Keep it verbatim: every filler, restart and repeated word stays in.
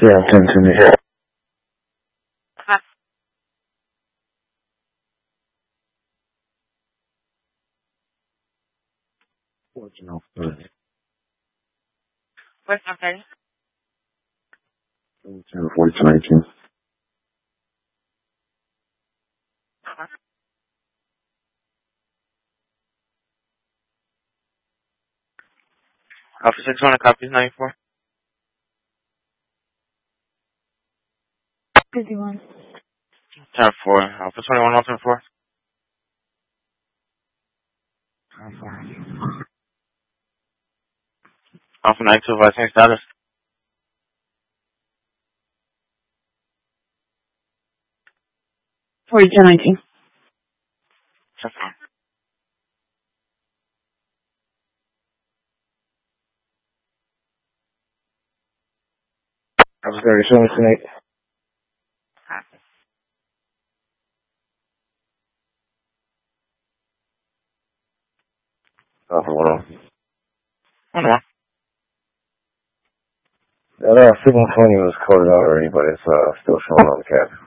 Yeah, I'm ten to here. Huh. fourteen oh three. What's up, thirty? ten forty-two nineteen. Uh-huh. Alpha six one, copies ninety-four. fifty-one. Turn four. Alpha twenty-one, one turn four. Turn four. Alpha ninety-two, vaccine status. forty-two nineteen. Turn four. Alpha thirty-seven tonight. Alpha one oh. One more. That uh, signal twenty was coded out already, but it's uh still showing on the cap.